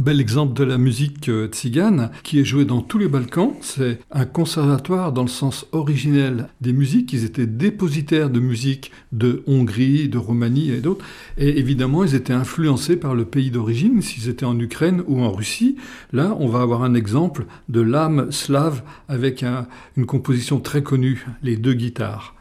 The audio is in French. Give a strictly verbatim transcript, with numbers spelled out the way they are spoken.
bel exemple de la musique euh, tzigane qui est jouée dans tous les Balkans. C'est un conservatoire dans le sens originel des musiques. Ils étaient dépositaires de musique de Hongrie, de Roumanie et d'autres. Et évidemment, ils étaient influencés par le pays d'origine, s'ils étaient en Ukraine ou en Russie. Là, on va avoir un exemple de l'âme slave avec un- une composition très connue, les deux guitares.